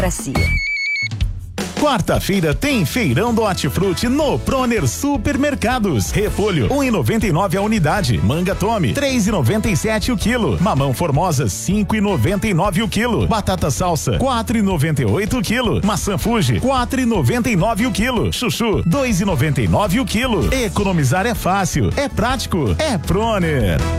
Quarta-feira tem feirão do Hortifruti no Proner Supermercados. Repolho 1,99 a unidade. Manga Tome 3,97 o quilo. Mamão Formosa 5,99 o quilo. Batata Salsa 4,98 o quilo. Maçã Fuji 4,99 o quilo. Chuchu 2,99 o quilo. Economizar é fácil, é prático, é Proner.